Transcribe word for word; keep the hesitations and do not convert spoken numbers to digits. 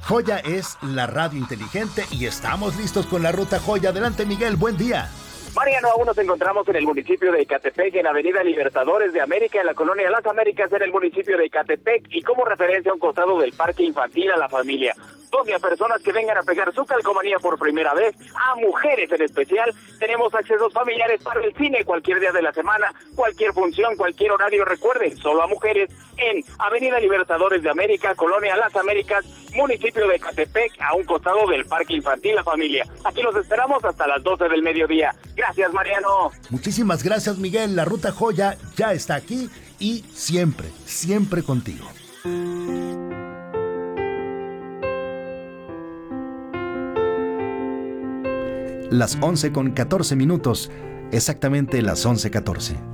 Joya es la radio inteligente y estamos listos con la Ruta Joya. Adelante, Miguel, buen día. Mariano, aún nos encontramos en el municipio de Ecatepec, en Avenida Libertadores de América, en la colonia Las Américas, en el municipio de Ecatepec, y como referencia a un costado del Parque Infantil a la Familia, donde a personas que vengan a pegar su calcomanía por primera vez, a mujeres en especial, tenemos accesos familiares para el cine cualquier día de la semana, cualquier función, cualquier horario. Recuerden, solo a mujeres, en Avenida Libertadores de América, colonia Las Américas, municipio de Ecatepec, a un costado del Parque Infantil La Familia. Aquí los esperamos hasta las doce del mediodía. Gracias, Mariano. Muchísimas gracias, Miguel. La Ruta Joya ya está aquí y siempre, siempre contigo. Las once con catorce minutos, exactamente las once catorce.